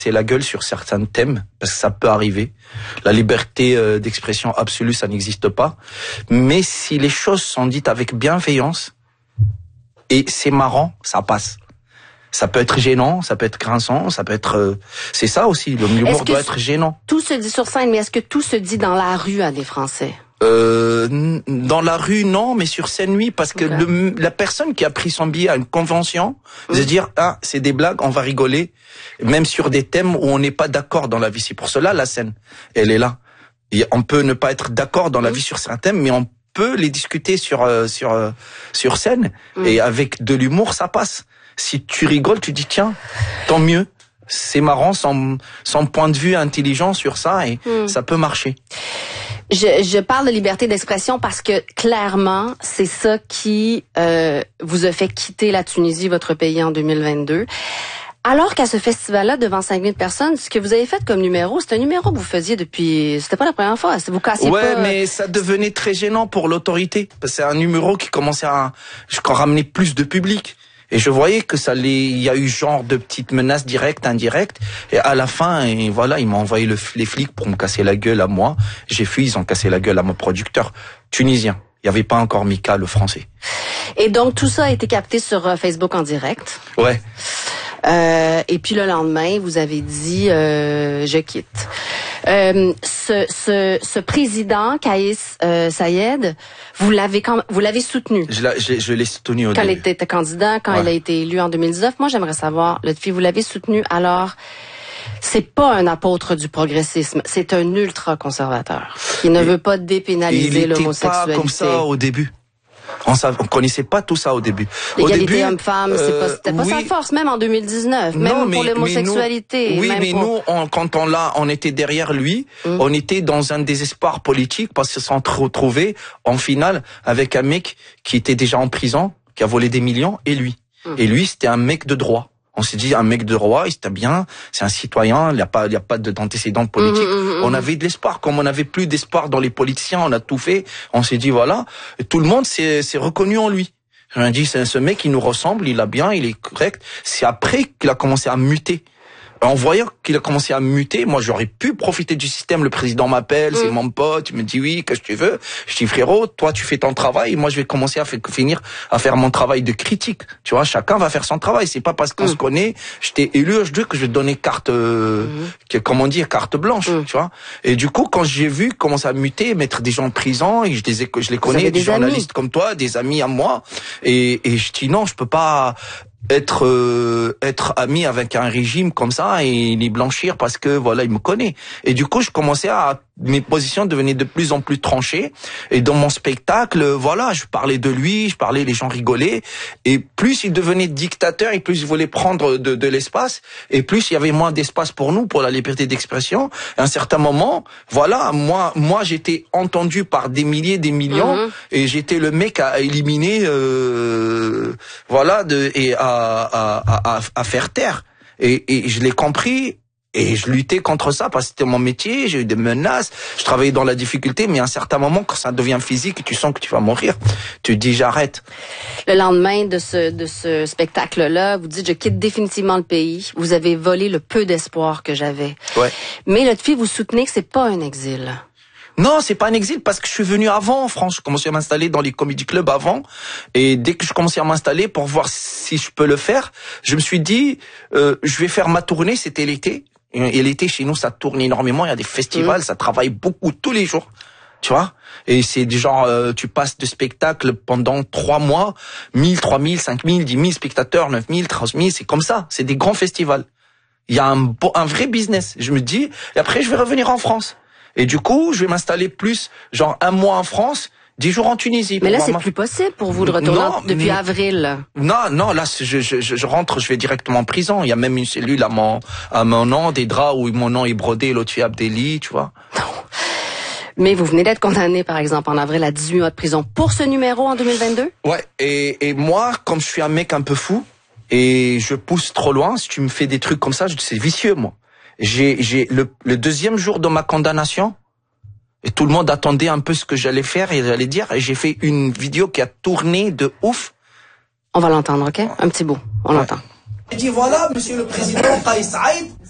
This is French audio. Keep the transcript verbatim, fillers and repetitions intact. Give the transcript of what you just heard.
c'est la gueule sur certains thèmes, parce que ça peut arriver. La liberté euh, d'expression absolue, ça n'existe pas. Mais si les choses sont dites avec bienveillance, et c'est marrant, ça passe. Ça peut être gênant, ça peut être grinçant, ça peut être... Euh, c'est ça aussi, l'humour doit être gênant. Tout se dit sur scène, mais est-ce que tout se dit dans la rue à des Français? Euh, dans la rue, non, mais sur scène, oui, parce que okay. le, la personne qui a pris son billet à une convention, mmh. de dire, ah, c'est des blagues, on va rigoler, même sur des thèmes où on n'est pas d'accord dans la vie. C'est pour cela, la scène, elle est là. Et on peut ne pas être d'accord dans la mmh. vie sur certains thèmes, mais on peut les discuter sur, euh, sur, euh, sur scène, mmh. et avec de l'humour, ça passe. Si tu rigoles, tu dis, tiens, tant mieux. C'est marrant, son, son point de vue intelligent sur ça, et mmh. ça peut marcher. Je, je parle de liberté d'expression parce que clairement, c'est ça qui euh, vous a fait quitter la Tunisie, votre pays, en deux mille vingt-deux. Alors qu'à ce festival-là, devant cinq mille personnes, ce que vous avez fait comme numéro, c'est un numéro que vous faisiez depuis... C'était pas la première fois, vous cassiez ouais, pas... Ouais, mais ça devenait très gênant pour l'autorité. Parce que c'est un numéro qui commençait à, je crois, ramener plus de public. Et je voyais que ça les, il y a eu genre de petites menaces directes, indirectes. Et à la fin, et voilà, ils m'ont envoyé le, les flics pour me casser la gueule à moi. J'ai fui, ils ont cassé la gueule à mon producteur tunisien. Il n'y avait pas encore Mika, le français. Et donc, tout ça a été capté sur Facebook en direct. Ouais. Euh, et puis le lendemain, vous avez dit euh, je quitte. Euh, ce, ce, ce président Kaïs euh, Saïed, vous l'avez quand, vous l'avez soutenu. Je, la, je, je l'ai soutenu au quand début. il était candidat, quand ouais. il a été élu en deux mille dix-neuf. Moi, j'aimerais savoir, Lotfi, vous l'avez soutenu. Alors, c'est pas un apôtre du progressisme, c'est un ultra conservateur qui ne et, veut pas dépénaliser l'homosexualité. Il était pas comme ça au début. On ne connaissait pas tout ça au début. L'égalité homme-femme, euh, c'était pas, pas oui. sa force, même en deux mille dix-neuf, non, même mais, pour l'homosexualité. Oui, même mais pour... nous, on, quand on l'a, on était derrière lui, mmh. on était dans un désespoir politique parce qu'ils se sont retrouvés en finale avec un mec qui était déjà en prison, qui a volé des millions, et lui. Mmh. Et lui, c'était un mec de droit. On s'est dit, un mec de droit, il était bien, c'est un citoyen, il n'y a pas, il n'y a pas d'antécédents politiques. Mmh, mmh, mmh. On avait de l'espoir. Comme on n'avait plus d'espoir dans les politiciens, on a tout fait. On s'est dit, voilà. Et tout le monde s'est, s'est reconnu en lui. On a dit, c'est ce mec, il nous ressemble, il a bien, il est correct. C'est après qu'il a commencé à muter. En voyant qu'il a commencé à muter, moi j'aurais pu profiter du système. Le président m'appelle, mmh. c'est mon pote, il me dit oui, qu'est-ce que tu veux? Je dis frérot, toi tu fais ton travail, moi je vais commencer à faire, finir à faire mon travail de critique. Tu vois, chacun va faire son travail. C'est pas parce qu'on mmh. se connaît, je t'ai élu, je dis que je vais te donner carte, euh, mmh. comment dire, carte blanche, mmh. tu vois. Et du coup, quand j'ai vu commencer à muter, mettre des gens en prison, et je les, je les connais, des, des journalistes amis. Comme toi, des amis à moi, et, et je dis non, je peux pas être euh, être ami avec un régime comme ça et les blanchir parce que voilà, il me connaît. Et du coup, je commençais à mes positions devenaient de plus en plus tranchées et dans mon spectacle, voilà, je parlais de lui, je parlais, les gens rigolaient et plus il devenait dictateur et plus il voulait prendre de, de l'espace et plus il y avait moins d'espace pour nous, pour la liberté d'expression. À un certain moment, voilà, moi moi j'étais entendu par des milliers, des millions mmh. et j'étais le mec à éliminer, euh, voilà, de et à à, à, à faire taire. Et, et je l'ai compris. Et je luttais contre ça parce que c'était mon métier, j'ai eu des menaces, je travaillais dans la difficulté, mais à un certain moment, quand ça devient physique et tu sens que tu vas mourir, tu te dis j'arrête. Le lendemain de ce, de ce spectacle-là, vous dites je quitte définitivement le pays, vous avez volé le peu d'espoir que j'avais. Ouais. Mais Lotfi, vous soutenez que c'est pas un exil. Non, c'est pas un exil parce que je suis venu avant en France. Je commençais à m'installer dans les comedy clubs avant. Et dès que je commençais à m'installer pour voir si je peux le faire, je me suis dit, euh, je vais faire ma tournée, c'était l'été. Et l'été, chez nous, ça tourne énormément. Il y a des festivals, mmh. ça travaille beaucoup tous les jours. Tu vois? Et c'est du genre, euh, tu passes de spectacle pendant trois mois, mille, trois mille, cinq mille, dix mille spectateurs, neuf mille, treize mille, c'est comme ça. C'est des grands festivals. Il y a un, un vrai business. Je me dis, et après, je vais revenir en France. Et du coup, je vais m'installer plus, genre un mois en France, dix jours en Tunisie. Mais là, c'est ma... plus possible pour vous de retourner non, depuis n... avril. Non, non, là, je, je, je rentre, je vais directement en prison. Il y a même une cellule à mon, à mon nom, des draps où mon nom est brodé, Lotfi Abdelli, tu vois. Non. Mais vous venez d'être condamné, par exemple, en avril à dix-huit mois de prison pour ce numéro en deux mille vingt-deux? Ouais, et, et moi, comme je suis un mec un peu fou, et je pousse trop loin, si tu me fais des trucs comme ça, c'est vicieux, moi. J'ai, j'ai le, le deuxième jour de ma condamnation, et tout le monde attendait un peu ce que j'allais faire et j'allais dire, et j'ai fait une vidéo qui a tourné de ouf. On va l'entendre, ok? Un petit bout, on ouais. l'entend. J'ai dit voilà, monsieur le président Kaïs Saïed,